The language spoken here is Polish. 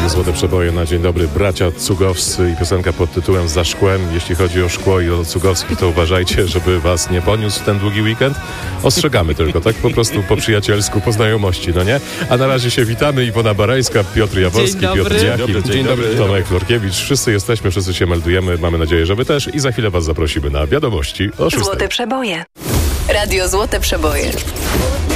Radio Złote Przeboje na dzień dobry. Bracia Cugowscy i piosenka pod tytułem Za szkłem. Jeśli chodzi o szkło i o Cugowskich, to uważajcie, żeby was nie poniósł w ten długi weekend. Ostrzegamy tylko, tak po prostu po przyjacielsku, po znajomości, no nie? A na razie się witamy. Iwona Barańska, Piotr Jaworski, Piotr Dziaki. Dzień dobry. Tomek Florkiewicz. Wszyscy jesteśmy, wszyscy się meldujemy. Mamy nadzieję, że wy też. I za chwilę was zaprosimy na wiadomości o 6. Złote Przeboje. Radio Złote Przeboje.